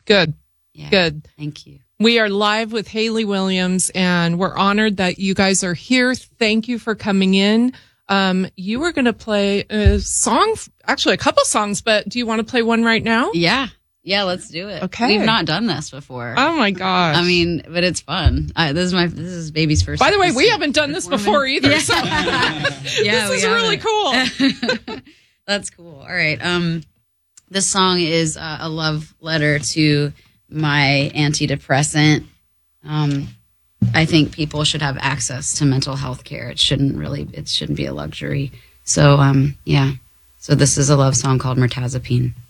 Good. Yeah. Good. Thank you. We are live with Hayley Williams, and we're honored that you guys are here. Thank you for coming in. You were going to play a song, actually a couple songs, but do you want to play one right now? Yeah. Yeah, let's do it. Okay. We've not done this before. Oh my gosh. I mean, but it's fun. This is baby's first. By the way, we haven't done this before either. Yeah. So Yeah, this is really cool. That's cool. All right. This song is a love letter to my antidepressant. I think people should have access to mental health care. It shouldn't be a luxury. So, yeah. So this is a love song called Mirtazapine.